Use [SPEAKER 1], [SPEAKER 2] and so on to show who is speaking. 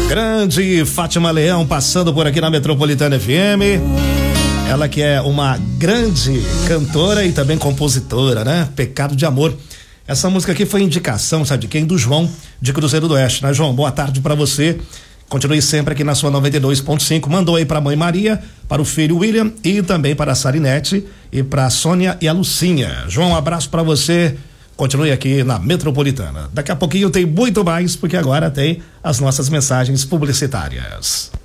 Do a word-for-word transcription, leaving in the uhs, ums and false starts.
[SPEAKER 1] Grande Fátima Leão passando por aqui na Metropolitana F M. Ela que é uma grande cantora e também compositora, né? Pecado de Amor. Essa música aqui foi indicação, sabe de quem? Do João, de Cruzeiro do Oeste, né, João? Boa tarde pra você. Continue sempre aqui na sua noventa e dois ponto cinco. Mandou aí pra mãe Maria, para o filho William e também para a Sarinete e pra Sônia e a Lucinha. João, um abraço pra você. Continue aqui na Metropolitana. Daqui a pouquinho tem muito mais, porque agora tem as nossas mensagens publicitárias.